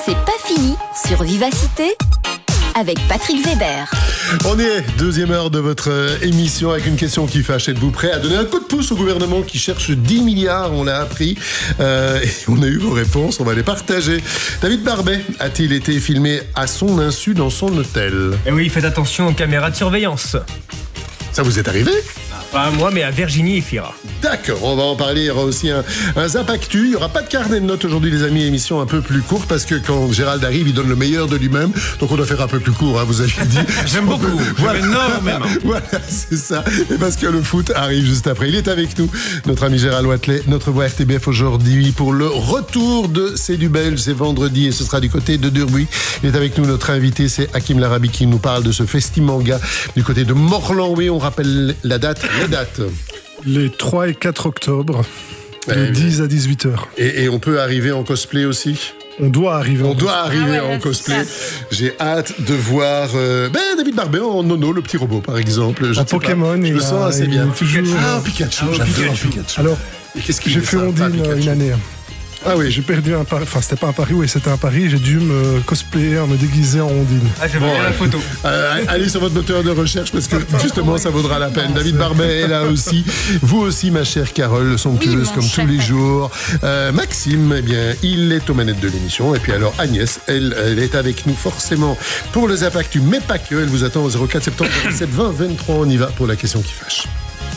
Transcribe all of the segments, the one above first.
C'est pas fini sur Vivacité avec Patrick Weber. On est deuxième heure de votre émission avec une question qui fâche. Êtes-vous prêt à donner un coup de pouce au gouvernement qui cherche 10 milliards? On l'a appris et on a eu vos réponses, on va les partager. David Barbet a-t-il été filmé à son insu dans son hôtel? Et oui, faites attention aux caméras de surveillance. Ça vous est arrivé? Pas à moi, mais à Virginie Efira. D'accord, on va en parler. Il y aura aussi un Zap Actu. Il n'y aura pas de carnet de notes aujourd'hui, les amis. Émission un peu plus courte parce que quand Gérald arrive, il donne le meilleur de lui-même. Donc on doit faire un peu plus court, hein, vous avez dit. J'aime beaucoup. Voilà. J'aime énormément. Voilà, c'est ça. Et parce que le foot arrive juste après. Il est avec nous, notre ami Gérald Wathelet, notre voix RTBF aujourd'hui pour le retour de C'est du Belge. C'est vendredi et ce sera du côté de Durbuy. Il est avec nous, notre invité, c'est Hakim Larabi qui nous parle de ce Festimanga du côté de Morlan. Oui, on rappelle la date. Les dates. Les 3 et 4 octobre, de 10 à 18 heures. Et on peut arriver en cosplay aussi? On doit arriver en cosplay. J'ai hâte de voir David Barbet en Nono, le petit robot, par exemple. En Pokémon. Je le sens assez bien. Toujours... Pikachu. J'adore Pikachu. Alors, qu'est-ce qu'il j'ai fait Ondine une année. Ah oui, j'ai perdu un pari. Enfin, c'était pas un pari, oui, c'était un pari. J'ai dû me cosplayer, me déguiser en Ondine. Ah, je veux bien la photo. Allez sur votre moteur de recherche parce que justement, ça vaudra la peine. David Barbet est là aussi. Vous aussi, ma chère Carole, somptueuse comme tous les jours. Maxime, eh bien, il est aux manettes de l'émission. Et puis alors, Agnès, elle est avec nous forcément pour le Zap Actu, mais pas que. Elle vous attend au 04 70 27 20 23. On y va pour la question qui fâche.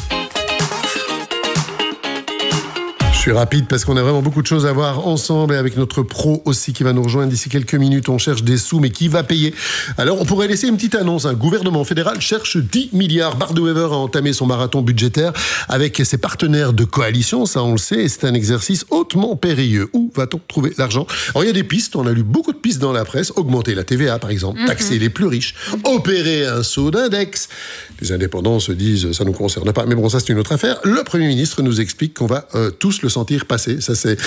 Je suis rapide parce qu'on a vraiment beaucoup de choses à voir ensemble et avec notre pro aussi qui va nous rejoindre d'ici quelques minutes. On cherche des sous, mais qui va payer? Alors, on pourrait laisser une petite annonce. Un gouvernement fédéral cherche 10 milliards. Bart de Wever a entamé son marathon budgétaire avec ses partenaires de coalition. Ça, on le sait, et c'est un exercice hautement périlleux. Où va-t-on trouver l'argent? Alors, il y a des pistes. On a lu beaucoup de pistes dans la presse. Augmenter la TVA, par exemple. Taxer les plus riches. Opérer un saut d'index. Les indépendants se disent, ça ne nous concerne pas. Mais bon, ça, c'est une autre affaire. Le Premier ministre nous explique qu'on va tous le sentir passer. Ça, c'est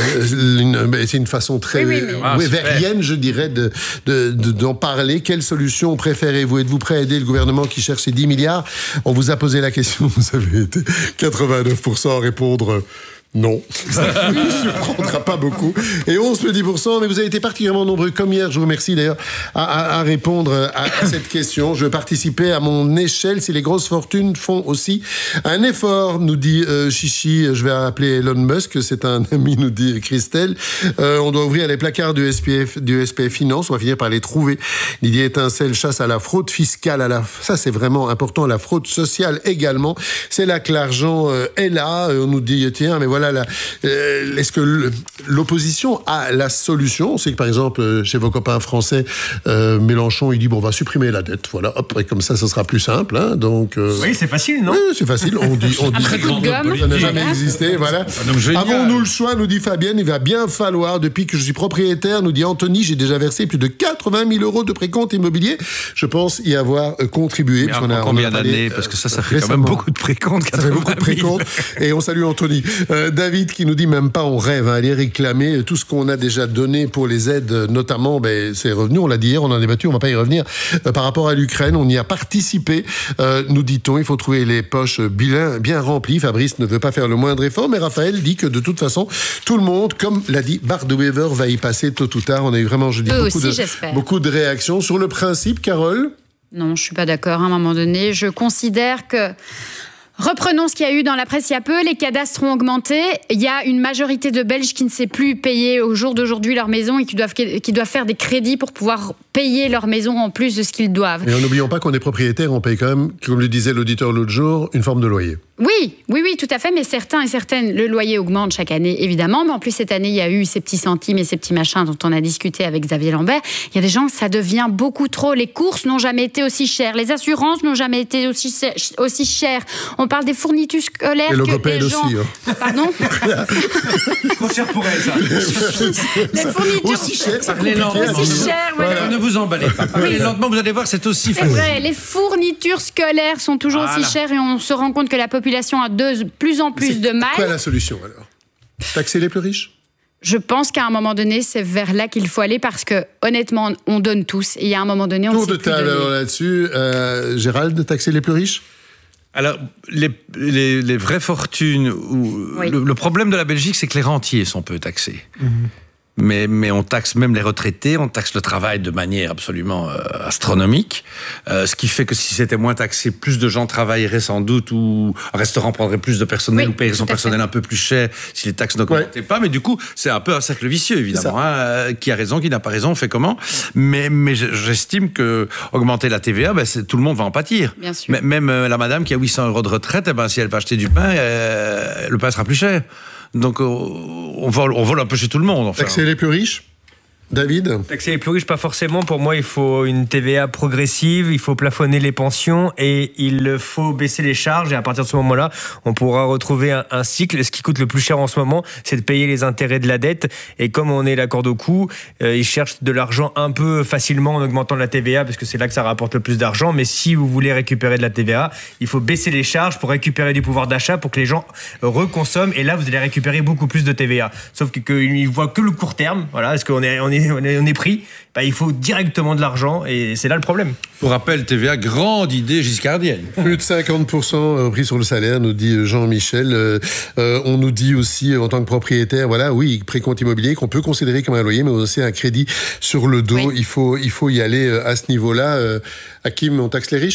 une façon très weberienne, je dirais, d'en parler. Quelle solution préférez-vous? Êtes-vous prêt à aider le gouvernement qui cherche ces 10 milliards? On vous a posé la question. Vous avez été 89% à répondre... Non, ça ne vous surprendra pas beaucoup. Et 11%, mais vous avez été particulièrement nombreux, comme hier, je vous remercie d'ailleurs, à répondre à cette question. Je vais participer à mon échelle si les grosses fortunes font aussi un effort, nous dit Chichi. Je vais appeler Elon Musk, c'est un ami, nous dit Christelle. On doit ouvrir les placards du SPF Finance, on va finir par les trouver. Didier Étincelle chasse à la fraude fiscale, ça c'est vraiment important, la fraude sociale également. C'est là que l'argent est là. On nous dit, tiens, mais voilà, est-ce que l'opposition a la solution? On sait que par exemple chez vos copains français, Mélenchon il dit bon, on va supprimer la dette, voilà, hop, et comme ça sera plus simple, hein, donc oui, c'est facile, non? Oui, c'est facile, on dit ça n'a jamais existé, voilà. Avons-nous le choix, nous dit Fabienne? Il va bien falloir, depuis que je suis propriétaire, nous dit Anthony, j'ai déjà versé plus de 80 000 euros de précompte immobilier. Je pense y avoir contribué. Mais combien d'années? Parce que ça fait quand même beaucoup de précomptes. Ça fait beaucoup de précomptes. Et on salue Anthony. David qui nous dit même pas on rêve, aller réclamer tout ce qu'on a déjà donné pour les aides, notamment c'est revenu, on l'a dit hier, on en a débattu, on va pas y revenir. Par rapport à l'Ukraine, on y a participé, nous dit-on, il faut trouver les poches bien remplies. Fabrice ne veut pas faire le moindre effort, mais Raphaël dit que de toute façon, tout le monde, comme l'a dit Bart de Wever, va y passer tôt ou tard. On a eu vraiment, je dis, beaucoup de réactions. Sur le principe, Carole? Non, je suis pas d'accord. À un moment donné, je considère que... Reprenons ce qu'il y a eu dans la presse il y a peu, les cadastres ont augmenté, il y a une majorité de Belges qui ne sait plus payer au jour d'aujourd'hui leur maison et qui doivent faire des crédits pour pouvoir payer leur maison en plus de ce qu'ils doivent. Et n'oublions pas qu'on est propriétaire, on paye quand même, comme le disait l'auditeur l'autre jour, une forme de loyer. Oui, tout à fait, mais certains et certaines, le loyer augmente chaque année, évidemment, mais en plus, cette année, il y a eu ces petits centimes et ces petits machins dont on a discuté avec Xavier Lambert. Il y a des gens, ça devient beaucoup trop. Les courses n'ont jamais été aussi chères, les assurances n'ont jamais été aussi chères. On parle des fournitures scolaires et que les gens... aussi, hein. Pardon? Trop cher pour elle, ça. Les fournitures... Aussi cher, ça aussi cher, voilà. Ne vous emballez pas. Parlez lentement, vous allez voir, c'est aussi facile. C'est vrai, les fournitures scolaires sont toujours aussi chères et on se rend compte que la population a de plus en plus de mal. C'est quoi la solution, alors? Taxer les plus riches? Je pense qu'à un moment donné, c'est vers là qu'il faut aller parce que, honnêtement, on donne tous. Et il y a un moment donné, on ne sait plus donner. Tour de table là-dessus. Gérald, taxer les plus riches? Alors, les vraies fortunes... Le problème de la Belgique, c'est que les rentiers sont peu taxés. Mais on taxe même les retraités, on taxe le travail de manière absolument astronomique. Ce qui fait que si c'était moins taxé, plus de gens travailleraient sans doute, ou un restaurant prendrait plus de personnel, ou paierait son personnel un peu plus cher si les taxes n'augmentaient pas. Mais du coup, c'est un peu un cercle vicieux, évidemment. Qui a raison, qui n'a pas raison, on fait comment? Mais j'estime que augmenter la TVA, tout le monde va en pâtir. Bien sûr. Même la madame qui a 800 € de retraite, si elle va acheter du pain, le pain sera plus cher. Donc, on vole un peu chez tout le monde. Enfin. Taxer les plus riches, David? Taxer les plus riches, pas forcément. Pour moi, il faut une TVA progressive, il faut plafonner les pensions et il faut baisser les charges. Et à partir de ce moment-là, on pourra retrouver un cycle. Ce qui coûte le plus cher en ce moment, c'est de payer les intérêts de la dette. Et comme on est la corde au cou, ils cherchent de l'argent un peu facilement en augmentant la TVA, parce que c'est là que ça rapporte le plus d'argent. Mais si vous voulez récupérer de la TVA, il faut baisser les charges pour récupérer du pouvoir d'achat, pour que les gens reconsomment. Et là, vous allez récupérer beaucoup plus de TVA. Sauf qu'ils voient que le court terme. Voilà, parce qu'on est pris, il faut directement de l'argent et c'est là le problème. Pour rappel, TVA, grande idée giscardienne. Plus de 50% pris sur le salaire, nous dit Jean-Michel. On nous dit aussi, en tant que propriétaire, précompte immobilier qu'on peut considérer comme un loyer, mais aussi un crédit sur le dos. Oui. Il faut y aller à ce niveau-là. Hakim, on taxe les riches ?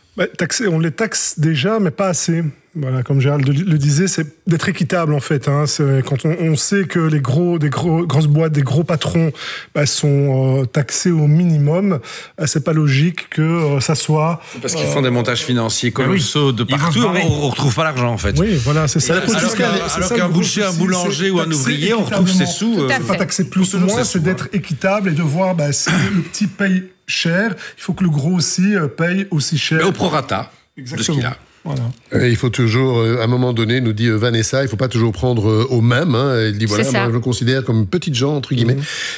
On les taxe déjà, mais pas assez. Voilà, comme Gérald le disait, c'est d'être équitable en fait. C'est quand on sait que des grosses boîtes, des gros patrons sont taxés au minimum, c'est pas logique que ça soit... Parce qu'ils font des montages financiers colossaux de partout, on retrouve pas l'argent en fait. Oui, voilà, c'est ça. Alors qu'un boucher, un boulanger ou un ouvrier, on retrouve ses sous. C'est pas taxer plus ou moins, c'est d'être équitable et de voir si le petit paye cher, il faut que le gros aussi paye aussi cher. Mais au prorata de ce qu'il a. Voilà. Il faut toujours, à un moment donné, nous dit Vanessa, il ne faut pas toujours prendre au même. Elle dit, moi je le considère comme petite gens, entre guillemets.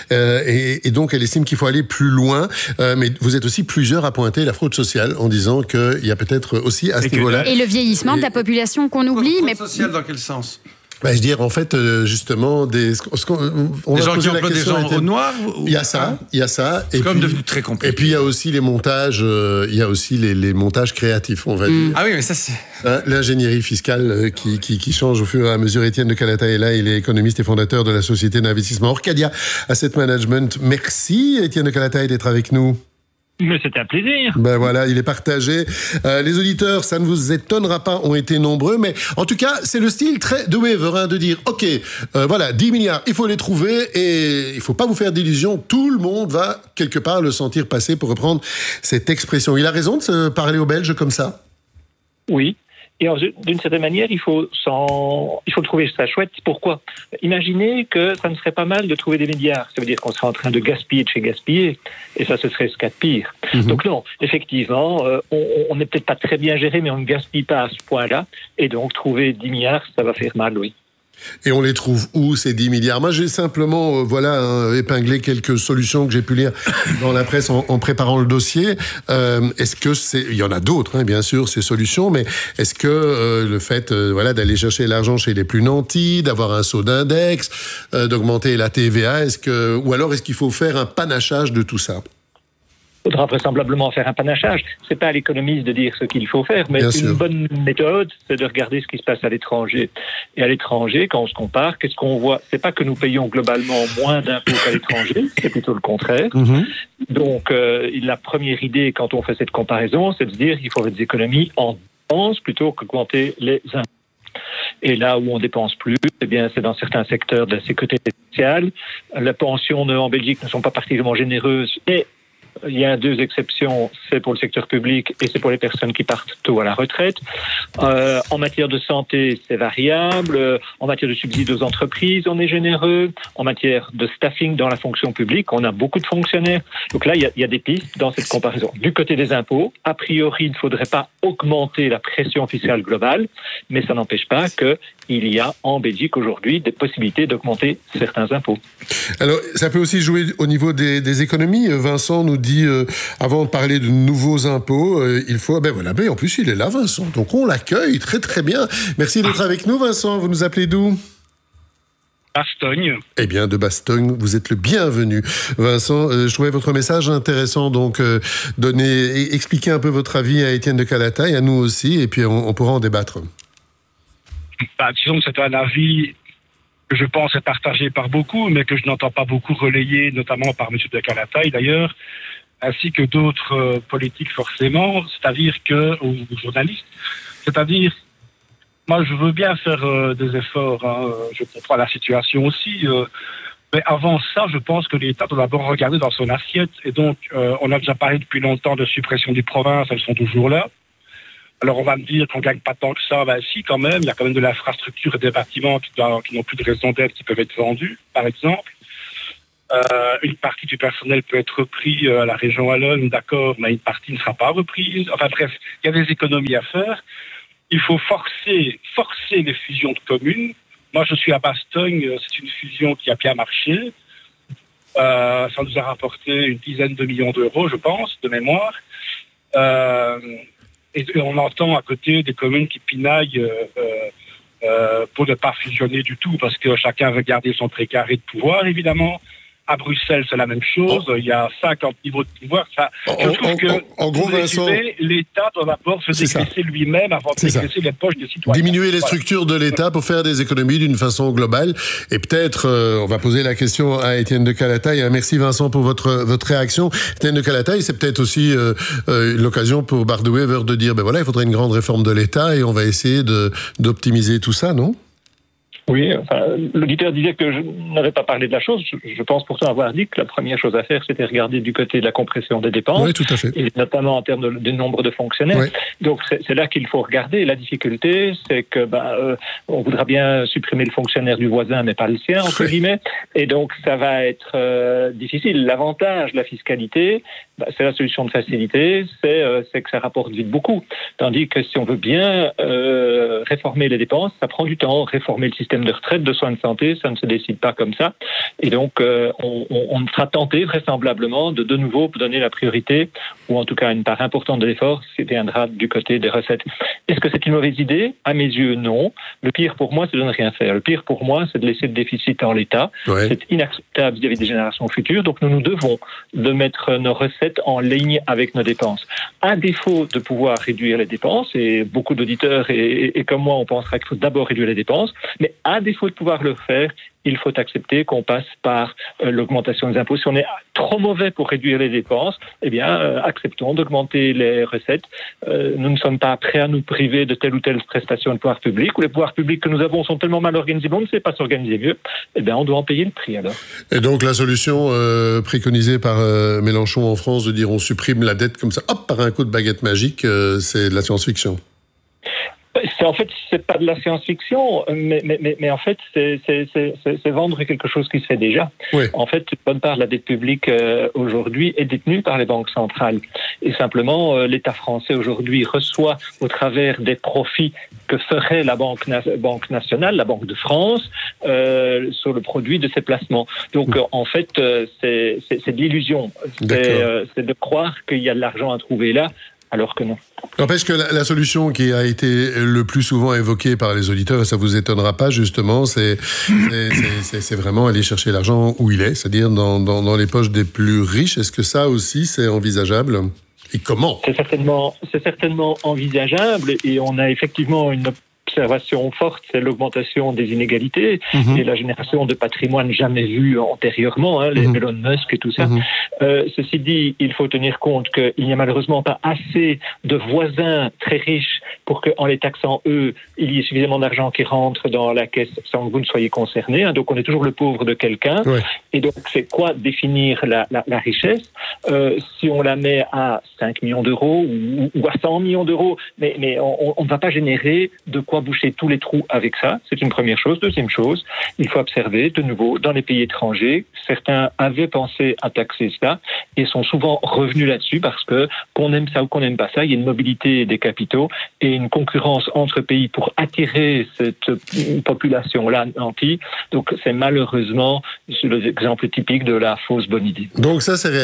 Et donc, elle estime qu'il faut aller plus loin. Mais vous êtes aussi plusieurs à pointer la fraude sociale en disant qu'il y a peut-être aussi à ce niveau-là... Et le vieillissement de la population qu'on oublie. Fraude sociale dans quel sens ? Je veux dire, en fait, justement, des gens qui emploient des gens au noir. Il y a ça. C'est quand même devenu très compliqué. Et puis, il y a aussi les montages, les montages créatifs, on va dire. Ah oui, mais ça, c'est... L'ingénierie fiscale qui change au fur et à mesure. Étienne de Calata est là, il est économiste et fondateur de la société d'investissement Orcadia Asset Management. Merci, Étienne de Calata, d'être avec nous. Mais c'était un plaisir. Voilà, il est partagé. Les auditeurs, ça ne vous étonnera pas, ont été nombreux, mais en tout cas, c'est le style très de Wever, de dire, ok, 10 milliards, il faut les trouver et il ne faut pas vous faire d'illusions, tout le monde va quelque part le sentir passer, pour reprendre cette expression. Il a raison de se parler aux Belges comme ça ? Oui. Et d'une certaine manière, il faut trouver ça chouette. Pourquoi ? Imaginez que ça ne serait pas mal de trouver des milliards. Ça veut dire qu'on serait en train de gaspiller de chez gaspiller. Et ça, ce serait ce qu'il y a de pire. Donc non, effectivement, on n'est peut-être pas très bien géré, mais on ne gaspille pas à ce point-là. Et donc, trouver 10 milliards, ça va faire mal, oui. Et on les trouve où, ces 10 milliards ? Moi, j'ai simplement épinglé quelques solutions que j'ai pu lire dans la presse en préparant le dossier. Est-ce que il y en a d'autres, bien sûr, ces solutions, mais est-ce que le fait d'aller chercher l'argent chez les plus nantis, d'avoir un saut d'index, d'augmenter la TVA, ou alors est-ce qu'il faut faire un panachage de tout ça ? Il faudra vraisemblablement faire un panachage. C'est pas à l'économiste de dire ce qu'il faut faire, mais une bonne méthode, c'est de regarder ce qui se passe à l'étranger. Et à l'étranger, quand on se compare, qu'est-ce qu'on voit ? C'est pas que nous payons globalement moins d'impôts qu'à l'étranger, c'est plutôt le contraire. Donc, la première idée, quand on fait cette comparaison, c'est de se dire qu'il faut faire des économies en dépenses plutôt qu'augmenter les impôts. Et là où on dépense plus, c'est dans certains secteurs de la sécurité sociale. Les pensions en Belgique ne sont pas particulièrement généreuses et il y a 2 exceptions, c'est pour le secteur public et c'est pour les personnes qui partent tôt à la retraite. En matière de santé, c'est variable. En matière de subsides aux entreprises, on est généreux. En matière de staffing dans la fonction publique, on a beaucoup de fonctionnaires. Donc là, il y a des pistes dans cette comparaison. Du côté des impôts, a priori, il ne faudrait pas augmenter la pression fiscale globale, mais ça n'empêche pas qu'il y a en Belgique aujourd'hui des possibilités d'augmenter certains impôts. Alors, ça peut aussi jouer au niveau des économies. Vincent nous dit, avant de parler de nouveaux impôts, il faut... mais en plus, il est là, Vincent. Donc, on l'accueille très, très bien. Merci d'être avec nous, Vincent. Vous nous appelez d'où ? Bastogne. Eh bien, de Bastogne, vous êtes le bienvenu. Vincent, je trouvais votre message intéressant, donc expliquer un peu votre avis à Étienne de Calata et à nous aussi, et puis on pourra en débattre. Disons que c'est un avis que je pense est partagé par beaucoup, mais que je n'entends pas beaucoup relayé, notamment par M. de Calataï d'ailleurs, ainsi que d'autres politiques forcément, c'est-à-dire ou journalistes, c'est-à-dire, moi je veux bien faire des efforts, je comprends la situation aussi, mais avant ça, je pense que l'État doit d'abord regarder dans son assiette, et donc on a déjà parlé depuis longtemps de suppression des provinces, elles sont toujours là. Alors on va me dire qu'on ne gagne pas tant que ça, ben si quand même, il y a quand même de l'infrastructure et des bâtiments qui n'ont plus de raison d'être, qui peuvent être vendus, par exemple. Une partie du personnel peut être repris à la région Wallonne, d'accord, mais une partie ne sera pas reprise. Enfin bref, il y a des économies à faire. Il faut forcer les fusions de communes. Moi, je suis à Bastogne, c'est une fusion qui a bien marché. Ça nous a rapporté une dizaine de millions d'euros, je pense, de mémoire. Et on entend à côté des communes qui pinaillent pour ne pas fusionner du tout, parce que chacun veut garder son précaré de pouvoir, évidemment. À Bruxelles, c'est la même chose. Il y a 50 niveaux de pouvoir. Je trouve que, en gros, Vincent, l'État doit d'abord se dégraisser lui-même avant de dégraisser les poches des citoyens. Diminuer les structures de l'État pour faire des économies d'une façon globale. Et peut-être, on va poser la question à Étienne de Calataï. Merci Vincent pour votre réaction. Étienne de Calataï, c'est peut-être aussi l'occasion pour Bard-de-Wever de dire, ben voilà, il faudrait une grande réforme de l'État et on va essayer d'optimiser tout ça, non ? Oui, enfin, l'auditeur disait que je n'avais pas parlé de la chose. Je pense pourtant avoir dit que la première chose à faire, c'était regarder du côté de la compression des dépenses, oui, tout à fait. Et notamment en termes de nombre de fonctionnaires. Oui. Donc c'est là qu'il faut regarder. La difficulté, c'est que on voudra bien supprimer le fonctionnaire du voisin, mais pas le sien, entre guillemets. Et donc ça va être difficile. L'avantage de la fiscalité, c'est la solution de facilité, c'est que ça rapporte vite beaucoup. Tandis que si on veut bien réformer les dépenses, ça prend du temps. Réformer le système de retraite, de soins de santé, ça ne se décide pas comme ça. Et donc, on sera tenté vraisemblablement de nouveau donner la priorité, ou en tout cas une part importante de l'effort, qui viendra du côté des recettes. Est-ce que c'est une mauvaise idée ? À mes yeux, non. Le pire pour moi, c'est de ne rien faire. Le pire pour moi, c'est de laisser le déficit en l'état. Ouais. C'est inacceptable vis-à-vis des générations futures. Donc, nous devons de mettre nos recettes en ligne avec nos dépenses. À défaut de pouvoir réduire les dépenses, et beaucoup d'auditeurs et comme moi, on pensera qu'il faut d'abord réduire les dépenses, mais à défaut de pouvoir le faire, il faut accepter qu'on passe par l'augmentation des impôts. Si on est trop mauvais pour réduire les dépenses, eh bien, acceptons d'augmenter les recettes. Nous ne sommes pas prêts à nous priver de telle ou telle prestation de pouvoir public, ou les pouvoirs publics que nous avons sont tellement mal organisés, on ne sait pas s'organiser mieux, eh bien, on doit en payer le prix alors. Et donc, la solution préconisée par Mélenchon en France de dire on supprime la dette comme ça, hop, par un coup de baguette magique, c'est de la science-fiction. En fait, c'est pas de la science-fiction, mais en fait, c'est vendre quelque chose qui se fait déjà. Oui. En fait, une bonne part de la dette publique aujourd'hui est détenue par les banques centrales. Et simplement, l'État français aujourd'hui reçoit au travers des profits que ferait la Banque nationale, la Banque de France, sur le produit de ses placements. Donc, en fait, c'est de l'illusion. C'est de croire qu'il y a de l'argent à trouver là, alors que non. N'empêche que la solution qui a été le plus souvent évoquée par les auditeurs, et ça vous étonnera pas justement, c'est vraiment aller chercher l'argent où il est, c'est-à-dire dans les poches des plus riches. Est-ce que ça aussi c'est envisageable ? Et comment ? C'est certainement envisageable, et on a effectivement une observation forte, c'est l'augmentation des inégalités et la génération de patrimoine jamais vu antérieurement, les Elon Musk et tout ça. Ceci dit, il faut tenir compte qu'il n'y a malheureusement pas assez de voisins très riches pour qu'en les taxant eux, il y ait suffisamment d'argent qui rentre dans la caisse sans que vous ne soyez concerné. Donc on est toujours le pauvre de quelqu'un. Ouais. Et donc c'est quoi définir la richesse ? Si on la met à 5 millions d'euros ou à 100 millions d'euros, mais on ne va pas générer de quoi boucher tous les trous avec ça. C'est une première chose. Deuxième chose, il faut observer de nouveau dans les pays étrangers, certains avaient pensé à taxer ça et sont souvent revenus là-dessus parce que qu'on aime ça ou qu'on n'aime pas ça, il y a une mobilité des capitaux et une concurrence entre pays pour attirer cette population-là nantie. Donc c'est malheureusement l'exemple typique de la fausse bonne idée. Donc ça c'est réel parce qu'on entend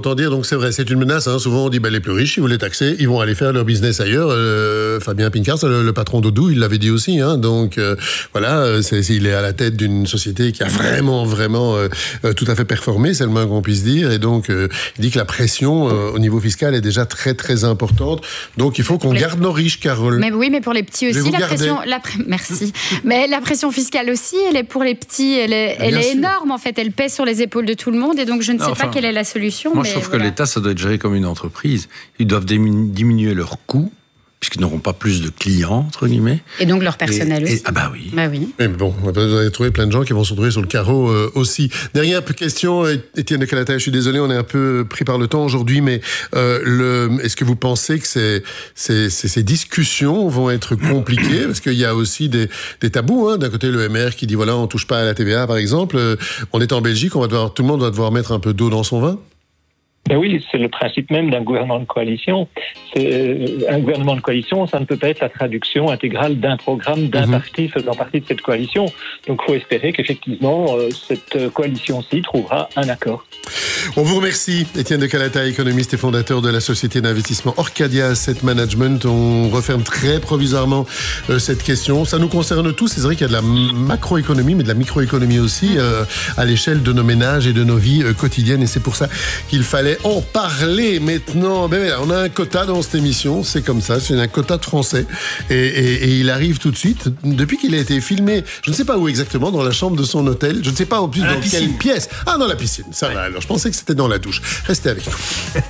entend dire, donc c'est vrai, c'est une menace. Hein. Souvent, on dit, les plus riches, si vous les taxez, ils vont aller faire leur business ailleurs. Fabien Pincars, le patron d'Odoo, il l'avait dit aussi. Hein. Donc, voilà, il est à la tête d'une société qui a vraiment tout à fait performé, c'est le moins qu'on puisse dire. Et donc, il dit que la pression au niveau fiscal est déjà très, très importante. Donc, il faut qu'on garde nos riches, Carole. Mais oui, mais pour les petits aussi, merci. Mais la pression fiscale aussi, elle est pour les petits, elle est énorme en fait. Elle pèse sur les épaules de tout le monde et donc je ne sais pas quelle est la solution. Moi, je trouve que l'État, ça doit être géré comme une entreprise. Ils doivent diminuer leurs coûts, puisqu'ils n'auront pas plus de clients, entre guillemets. Et donc leur personnel aussi. Ah bah oui. Bah oui. Mais bon, on va trouver plein de gens qui vont se retrouver sur le carreau aussi. Dernière question, Étienne de Calata, je suis désolé, on est un peu pris par le temps aujourd'hui, mais est-ce que vous pensez que ces discussions vont être compliquées? Parce qu'il y a aussi des tabous. Hein. D'un côté, le MR qui dit, voilà, on touche pas à la TVA, par exemple. On est en Belgique, tout le monde va devoir mettre un peu d'eau dans son vin. Ben oui, c'est le principe même d'un gouvernement de coalition. Un gouvernement de coalition, ça ne peut pas être la traduction intégrale d'un programme, d'un parti faisant partie de cette coalition. Donc il faut espérer qu'effectivement, cette coalition-ci trouvera un accord. On vous remercie, Étienne de Calata, économiste et fondateur de la société d'investissement Orcadia Asset Management. On referme très provisoirement cette question. Ça nous concerne tous. C'est vrai qu'il y a de la macroéconomie, mais de la microéconomie aussi, à l'échelle de nos ménages et de nos vies quotidiennes. Et c'est pour ça qu'il fallait en parler maintenant. On a un quota dans cette émission, c'est comme ça, c'est un quota de français. Et il arrive tout de suite, depuis qu'il a été filmé, je ne sais pas où exactement, dans la chambre de son hôtel, je ne sais pas en plus dans quelle pièce. Ah, dans la piscine, ça va alors, je pensais que c'était dans la douche. Restez avec nous.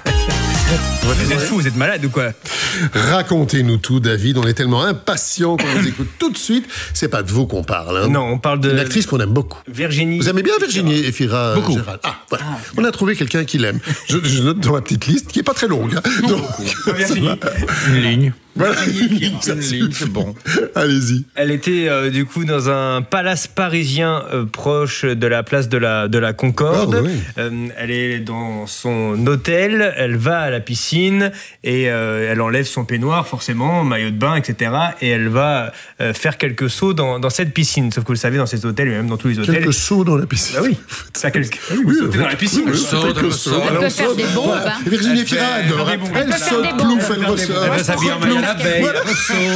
Vous êtes fou, vous êtes malade ou quoi? Racontez-nous tout, David, on est tellement impatients qu'on vous écoute tout de suite. C'est pas de vous qu'on parle. Hein. Non, on parle de... Une actrice qu'on aime beaucoup. Virginie. Vous aimez bien Virginie Efira beaucoup. Gérald? Ah, voilà. On a trouvé quelqu'un qui l'aime. Je note dans ma petite liste, qui est pas très longue. Hein. Donc, Virginie. Une ligne. Voilà. C'est bon. Allez-y. Elle était du coup dans un palace parisien proche de la place de la Concorde. Oh, oui. Elle est dans son hôtel, elle va à la piscine et elle enlève son peignoir forcément, maillot de bain, etc. Et elle va faire quelques sauts dans cette piscine. Sauf que vous le savez, dans ces hôtels, et même dans tous les hôtels... Quelques sauts dans la piscine. Ah oui, ça vous sautez dans la piscine. Quelques sauts. Elle peut faire des bombes. Virginie Efira adore. Elle saute, plouf, elle ressort. Elle s'habille en maillot d'abeille, elle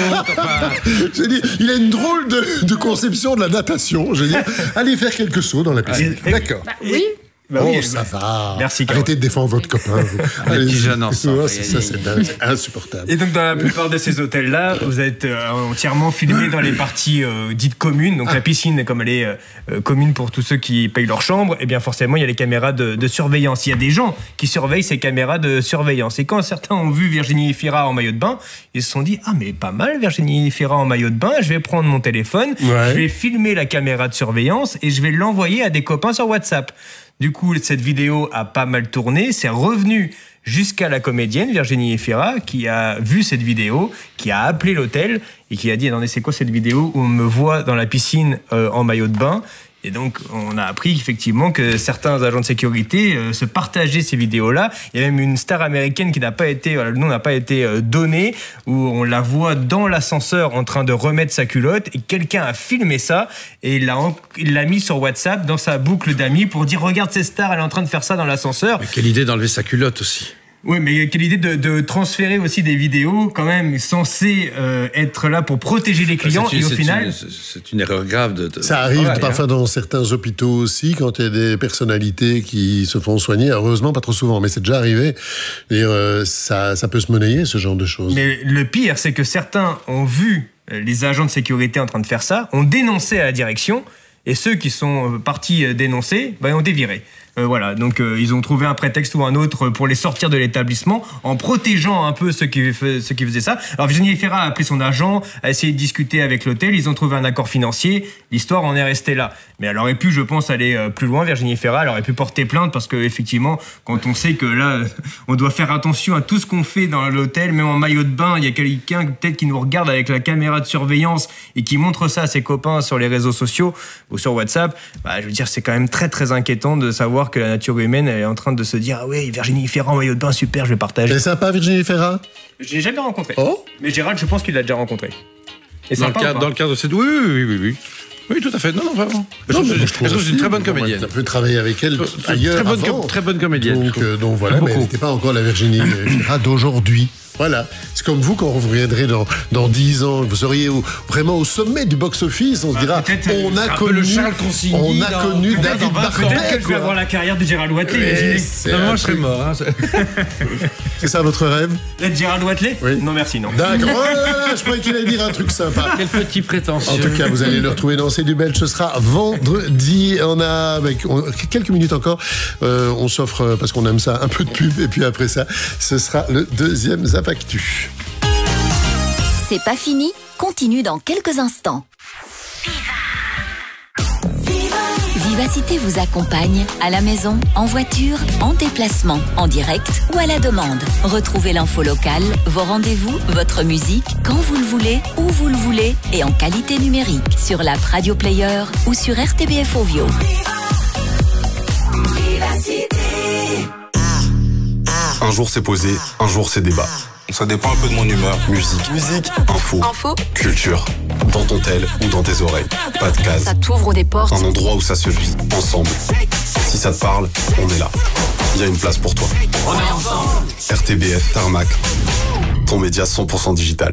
ressaute. Je dis, il a une drôle de conception de la natation. Je veux dire, allez faire quelques sauts dans la piscine. D'accord. Oui. Bah oui, ça va. Merci, Carole. Arrêtez de défendre votre copain. Les petits jeunes ensemble. Ça, c'est insupportable. Et donc, dans la plupart de ces hôtels-là, vous êtes entièrement filmés dans les parties dites communes. Donc, la piscine, comme elle est commune pour tous ceux qui payent leur chambre, et bien forcément, il y a les caméras de surveillance. Il y a des gens qui surveillent ces caméras de surveillance. Et quand certains ont vu Virginie Efira en maillot de bain, ils se sont dit, ah, mais pas mal, Virginie Efira en maillot de bain, je vais prendre mon téléphone, je vais filmer la caméra de surveillance et je vais l'envoyer à des copains sur WhatsApp. Du coup, cette vidéo a pas mal tourné, c'est revenu jusqu'à la comédienne Virginie Efira qui a vu cette vidéo, qui a appelé l'hôtel et qui a dit « Attendez, c'est quoi cette vidéo où on me voit dans la piscine en maillot de bain ?» Et donc, on a appris effectivement que certains agents de sécurité se partageaient ces vidéos-là. Il y a même une star américaine qui n'a pas été, le nom n'a pas été donné, où on la voit dans l'ascenseur en train de remettre sa culotte. Et quelqu'un a filmé ça et il l'a mis sur WhatsApp dans sa boucle d'amis pour dire « Regarde cette star, elle est en train de faire ça dans l'ascenseur. » Mais quelle idée d'enlever sa culotte aussi. Oui, mais quelle idée de transférer aussi des vidéos quand même censées être là pour protéger les clients et au final... C'est une erreur grave. Ça arrive parfois dans certains hôpitaux aussi, quand il y a des personnalités qui se font soigner. Heureusement, pas trop souvent, mais c'est déjà arrivé. Et, ça peut se monnayer, ce genre de choses. Mais le pire, c'est que certains ont vu les agents de sécurité en train de faire ça, ont dénoncé à la direction, et ceux qui sont partis dénoncer, ont été virés. Voilà, donc ils ont trouvé un prétexte ou un autre pour les sortir de l'établissement en protégeant un peu ceux qui faisaient ça. Alors Virginie Efira a appelé son agent, a essayé de discuter avec l'hôtel, ils ont trouvé un accord financier, l'histoire en est restée là. Mais elle aurait pu, je pense, aller plus loin, Virginie Efira, elle aurait pu porter plainte parce que effectivement, quand on sait que là, on doit faire attention à tout ce qu'on fait dans l'hôtel, même en maillot de bain, il y a quelqu'un peut-être qui nous regarde avec la caméra de surveillance et qui montre ça à ses copains sur les réseaux sociaux ou sur WhatsApp, je veux dire, c'est quand même très très inquiétant de savoir que la nature humaine elle est en train de se dire « Ah oui, Virginie Efira en maillot de bain, super, je vais partager. » C'est sympa, Virginie Efira? Je l'ai jamais rencontré. Oh? Mais Gérald, je pense qu'il l'a déjà rencontré. Et dans le cadre de cette... Oui. Oui, tout à fait. Non, vraiment. Je Non, mais moi, trouve que c'est une très bonne comédienne. Tu as pu travailler avec elle ailleurs Très bonne comédienne. Donc voilà, mais elle n'était pas encore la Virginie Fira d'aujourd'hui. Voilà, c'est comme vous quand vous reviendrez dans 10 ans, vous seriez vraiment au sommet du box-office, on se dira, on a connu David Barker. Peut-être que je vais avoir la carrière de Gérald Watley. Moi, je serais mort. Hein. C'est ça votre rêve? D'être Gérald Watley? Oui. Non, merci, non. D'accord, oh là là, je croyais qu'il allait dire un truc sympa. Quel petit prétentieux. En tout cas, vous allez le retrouver dans C'est du Belge, ce sera vendredi. On a quelques minutes encore, on s'offre, parce qu'on aime ça, un peu de pub, et puis après ça, ce sera le deuxième Zap Actu. C'est pas fini, continue dans quelques instants. Vivacité vous accompagne à la maison, en voiture, en déplacement, en direct ou à la demande. Retrouvez l'info locale, vos rendez-vous, votre musique, quand vous le voulez, où vous le voulez et en qualité numérique sur l'app Radio Player ou sur RTBF Ovio. Un jour c'est posé, un jour c'est débat. Ça dépend un peu de mon humeur. Musique, info, culture. Dans ton tel ou dans tes oreilles. Pas de case. Ça t'ouvre des portes. Un endroit où ça se vit, ensemble. Si ça te parle, on est là. Il y a une place pour toi. On est ensemble. RTBF Tarmac. Ton média 100% digital.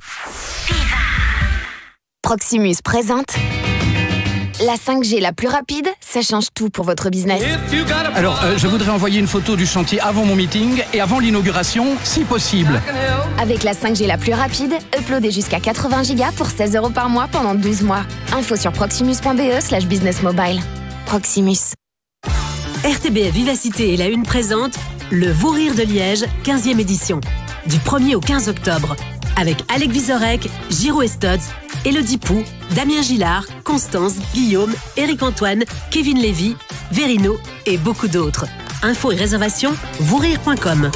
Proximus présente la 5G la plus rapide, ça change tout pour votre business. Alors, je voudrais envoyer une photo du chantier avant mon meeting et avant l'inauguration, si possible. Avec la 5G la plus rapide, uploadez jusqu'à 80 Go pour 16 € par mois pendant 12 mois. Info sur proximus.be/business mobile. Proximus. RTBF Vivacité et la Une présente le Vous Rire de Liège, 15e édition. Du 1er au 15 octobre. Avec Alec Vizorek, Giro Estods, Elodie Pou, Damien Gillard, Constance, Guillaume, Éric-Antoine, Kevin Lévy, Verino et beaucoup d'autres. Infos et réservations, vousrire.com.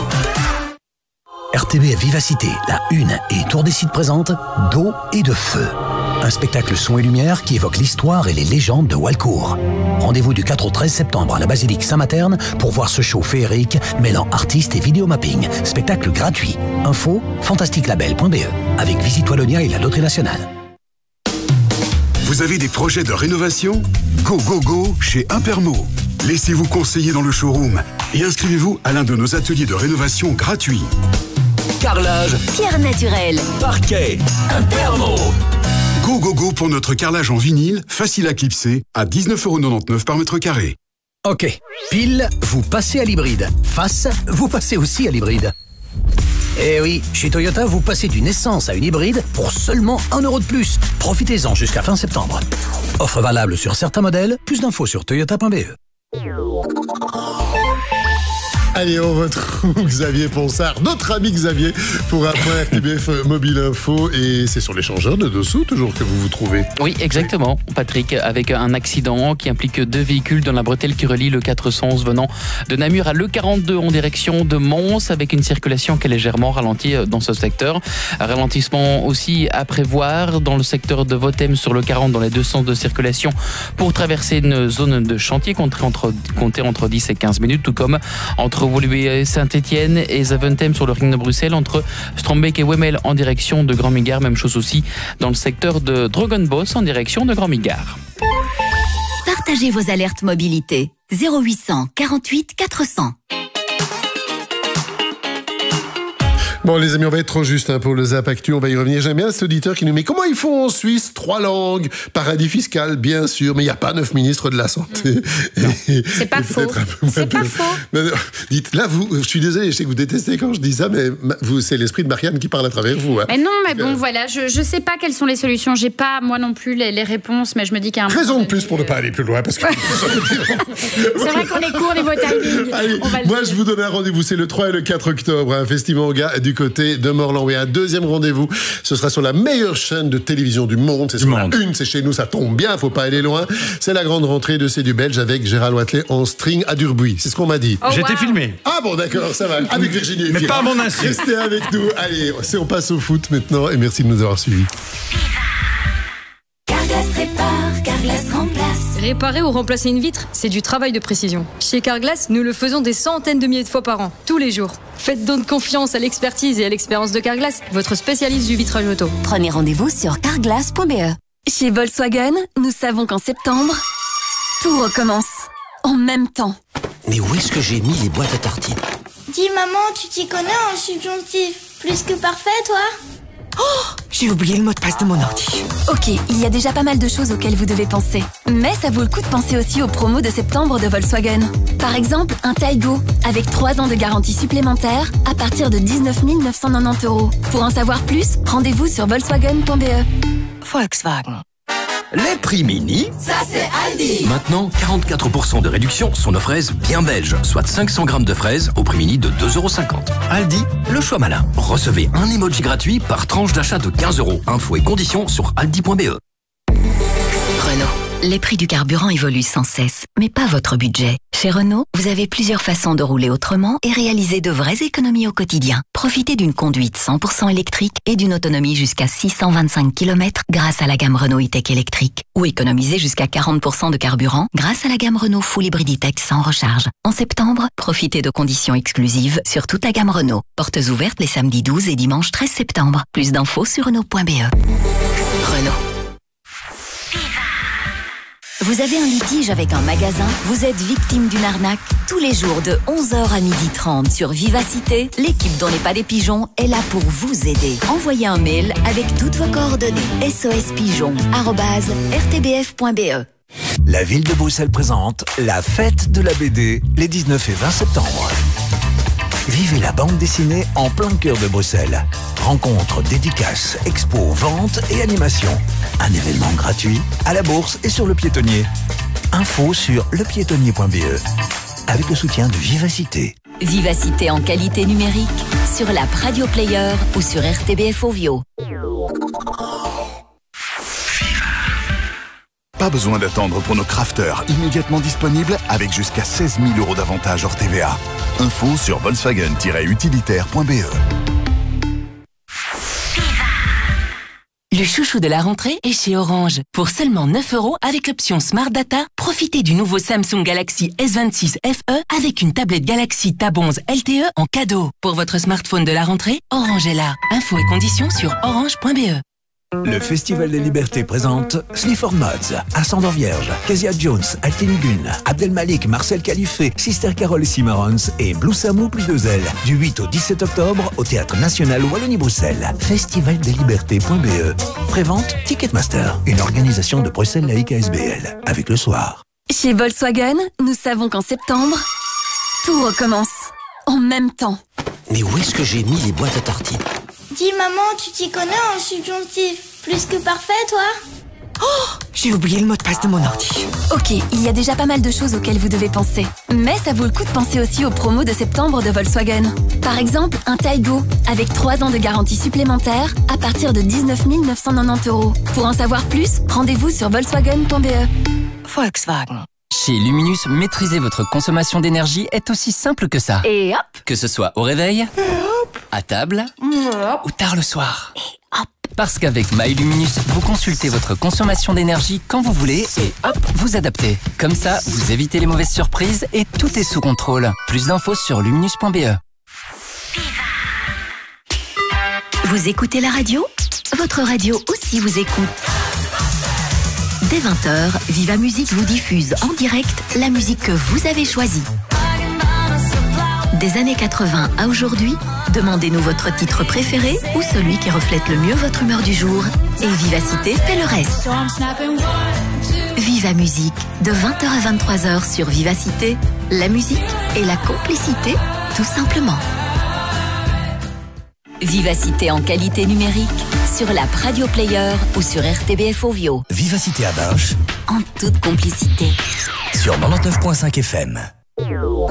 RTBF Vivacité, la Une et Tour des Sites présente d'eau et de feu. Un spectacle son et lumière qui évoque l'histoire et les légendes de Walcourt. Rendez-vous du 4 au 13 septembre à la basilique Saint-Materne pour voir ce show féerique mêlant artistes et vidéomapping. Spectacle gratuit. Info fantasticlabel.be avec Visite Wallonia et la Loterie Nationale. Vous avez des projets de rénovation? Go, go, go chez Impermo. Laissez-vous conseiller dans le showroom et inscrivez-vous à l'un de nos ateliers de rénovation gratuits. Carrelage, pierre naturelle, parquet, Impermo. Go, go, go pour notre carrelage en vinyle, facile à clipser, à 19,99 € par mètre carré. Ok, pile, vous passez à l'hybride. Face, vous passez aussi à l'hybride. Eh oui, chez Toyota, vous passez d'une essence à une hybride pour seulement 1 € de plus. Profitez-en jusqu'à fin septembre. Offre valable sur certains modèles. Plus d'infos sur toyota.be. Allez, on retrouve Xavier Ponsard, notre ami Xavier, pour un point RTBF Mobile Info. Et c'est sur l'échangeur de Dossou, toujours, que vous vous trouvez. Oui, exactement, Patrick, avec un accident qui implique 2 véhicules dans la bretelle qui relie le 411 venant de Namur à l'E42 en direction de Mons, avec une circulation qui est légèrement ralentie dans ce secteur. Un ralentissement aussi à prévoir dans le secteur de Votem sur le 40 dans les deux sens de circulation pour traverser une zone de chantier comptée entre 10 et 15 minutes, tout comme entre Woluwe Saint-Étienne et Zaventem sur le ring de Bruxelles, entre Strombeek et Wemmel en direction de Grand-Migard. Même chose aussi dans le secteur de Drogenbos en direction de Grand-Migard. Partagez vos alertes mobilité. 0800 48 400. Bon, les amis, on va être trop juste pour le Zap Actu. On va y revenir. J'aime bien cet auditeur qui nous met comment ils font en Suisse, 3 langues, paradis fiscal, bien sûr, mais il n'y a pas 9 ministres de la Santé. C'est pas faux. C'est pas faux. Mais, dites, là, je suis désolé, je sais que vous détestez quand je dis ça, mais c'est l'esprit de Marianne qui parle à travers vous. Hein. Mais non, mais bon, voilà, je sais pas quelles sont les solutions. J'ai pas, moi non plus, les réponses, mais je me dis qu'il y a un raison de plus pour ne pas aller plus loin, parce que c'est vrai qu'on est court niveau timing. Allez, moi, je vous donne un rendez-vous, c'est le 3 et le 4 octobre, un Festimanga du côté de Morlan. Et un deuxième rendez-vous, ce sera sur la meilleure chaîne de télévision du monde. C'est sur la Une, c'est chez nous, ça tombe bien, faut pas aller loin. C'est la grande rentrée de C'est du Belge avec Gérald Watley en string à Durbuy. C'est ce qu'on m'a dit. Oh, j'étais filmé. Ah bon, d'accord, ça va. Avec Virginie. Mais pas à mon insu. Restez avec nous. Allez, on passe au foot maintenant et merci de nous avoir suivis. Carglass répare, Carglass remplace. Réparer ou remplacer une vitre, c'est du travail de précision. Chez Carglass, nous le faisons des centaines de milliers de fois par an, tous les jours. Faites donc confiance à l'expertise et à l'expérience de Carglass, votre spécialiste du vitrage auto. Prenez rendez-vous sur carglass.be. Chez Volkswagen, nous savons qu'en septembre, tout recommence. En même temps. Mais où est-ce que j'ai mis les boîtes à tartines? Dis maman, tu t'y connais en subjonctif plus que parfait, toi? Oh, j'ai oublié le mot de passe de mon ordi. Ok, il y a déjà pas mal de choses auxquelles vous devez penser. Mais ça vaut le coup de penser aussi aux promos de septembre de Volkswagen. Par exemple, un Taigo, avec 3 ans de garantie supplémentaire, à partir de 19 990 €. Pour en savoir plus, rendez-vous sur volkswagen.be. Volkswagen. Les prix mini, ça c'est Aldi. Maintenant, 44% de réduction sur nos fraises bien belges, soit 500 grammes de fraises au prix mini de 2,50 €. Aldi, le choix malin. Recevez un emoji gratuit par tranche d'achat de 15 €. Infos et conditions sur aldi.be. Renault. Les prix du carburant évoluent sans cesse, mais pas votre budget. Chez Renault, vous avez plusieurs façons de rouler autrement et réaliser de vraies économies au quotidien. Profitez d'une conduite 100% électrique et d'une autonomie jusqu'à 625 km grâce à la gamme Renault E-Tech électrique. Ou économisez jusqu'à 40% de carburant grâce à la gamme Renault Full Hybrid E-Tech sans recharge. En septembre, profitez de conditions exclusives sur toute la gamme Renault. Portes ouvertes les samedis 12 et dimanche 13 septembre. Plus d'infos sur Renault.be. Renault. Vous avez un litige avec un magasin? Vous êtes victime d'une arnaque? Tous les jours de 11h à 12h30 sur Vivacité, l'équipe d'On n'est pas des pigeons est là pour vous aider. Envoyez un mail avec toutes vos coordonnées. sospigeon@rtbf.be. La ville de Bruxelles présente la fête de la BD les 19 et 20 septembre. Vivez la bande dessinée en plein cœur de Bruxelles. Rencontres, dédicaces, expos, ventes et animations. Un événement gratuit à la Bourse et sur le Piétonnier. Info sur lepiétonnier.be avec le soutien de Vivacité. Vivacité en qualité numérique sur l'app Radio Player ou sur RTBF Ovio. Pas besoin d'attendre pour nos crafters, immédiatement disponibles avec jusqu'à 16 000 € d'avantages hors TVA. Info sur volkswagen-utilitaire.be. Le chouchou de la rentrée est chez Orange. Pour seulement 9 € avec l'option Smart Data, profitez du nouveau Samsung Galaxy S26 FE avec une tablette Galaxy Tab 11 LTE en cadeau. Pour votre smartphone de la rentrée, Orange est là. Infos et conditions sur orange.be. Le Festival des Libertés présente Sleaford Mods, Ascendant Vierge, Kezia Jones, Altinigun, Abdelmalik, Marcel Khalife, Sister Carol et Cimarrons et Blue Samou plus 2 ailes. Du 8 au 17 octobre au Théâtre National Wallonie-Bruxelles. Festivaldeslibertés.be. Prévente Ticketmaster, une organisation de Bruxelles Laïque ASBL. Avec le soir. Chez Volkswagen, nous savons qu'en septembre, tout recommence. En même temps. Mais où est-ce que j'ai mis les boîtes à tartines? Dis maman, tu t'y connais en subjonctif plus que parfait, toi? Oh, j'ai oublié le mot de passe de mon ordi. Ok, il y a déjà pas mal de choses auxquelles vous devez penser. Mais ça vaut le coup de penser aussi aux promos de septembre de Volkswagen. Par exemple, un Taigo, avec 3 ans de garantie supplémentaire, à partir de 19 990 €. Pour en savoir plus, rendez-vous sur volkswagen.be. Volkswagen. Chez Luminus, maîtriser votre consommation d'énergie est aussi simple que ça. Et hop! Que ce soit au réveil, à table ou tard le soir. Et hop! Parce qu'avec MyLuminus, vous consultez votre consommation d'énergie quand vous voulez et hop, vous adaptez. Comme ça, vous évitez les mauvaises surprises et tout est sous contrôle. Plus d'infos sur luminus.be. Vous écoutez la radio? Votre radio aussi vous écoute. Dès 20h, Viva Musique vous diffuse en direct la musique que vous avez choisie. Des années 80 à aujourd'hui, demandez-nous votre titre préféré ou celui qui reflète le mieux votre humeur du jour. Et Vivacité fait le reste. Viva Musique, de 20h à 23h sur Vivacité. La musique et la complicité, tout simplement. Vivacité en qualité numérique sur l'app Radio Player ou sur RTBF Ovio. Vivacité à Binche. En toute complicité. Sur 99.5 FM.